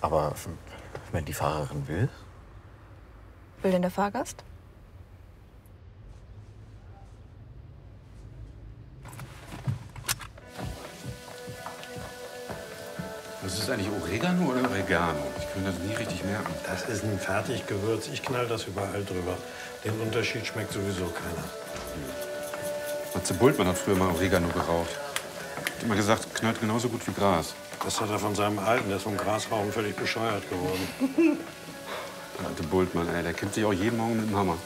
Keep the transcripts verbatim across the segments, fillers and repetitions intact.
Aber wenn die Fahrerin will? Will denn der Fahrgast? Was ist eigentlich Oregano oder Oregano? Ich kann das nie richtig merken. Das ist ein Fertiggewürz. Ich knall das überall drüber. Den Unterschied schmeckt sowieso keiner. Matze Bultmann hat früher mal Oregano geraucht. Hat immer gesagt, knallt genauso gut wie Gras. Das hat er von seinem Alten, der ist vom Grasrauchen völlig bescheuert geworden. Der alte Bultmann, ey, der kennt sich auch jeden Morgen mit dem Hammer.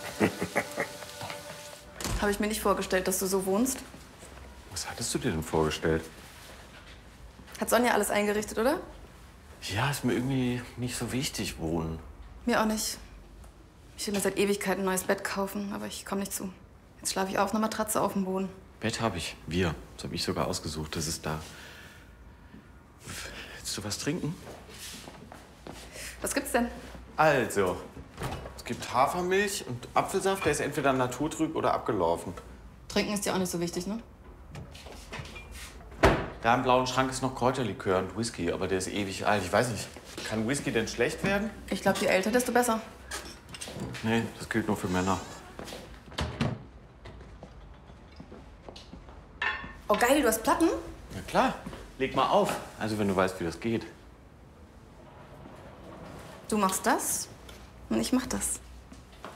Habe ich mir nicht vorgestellt, dass du so wohnst. Was hattest du dir denn vorgestellt? Hat Sonja alles eingerichtet, oder? Ja, ist mir irgendwie nicht so wichtig, wohnen. Mir auch nicht. Ich will mir seit Ewigkeiten ein neues Bett kaufen, aber ich komme nicht zu. Jetzt schlafe ich auf einer Matratze auf dem Boden. Bett habe ich. Wir. Das habe ich sogar ausgesucht. Das ist da. Willst du was trinken? Was gibt's denn? Also, es gibt Hafermilch und Apfelsaft. Der ist entweder naturtrüb oder abgelaufen. Trinken ist ja auch nicht so wichtig, ne? Da im blauen Schrank ist noch Kräuterlikör und Whisky, aber der ist ewig alt. Ich weiß nicht, kann Whisky denn schlecht werden? Ich glaube, je älter, desto besser. Nee, das gilt nur für Männer. Oh geil, du hast Platten? Na klar, leg mal auf. Also wenn du weißt, wie das geht. Du machst das und ich mach das.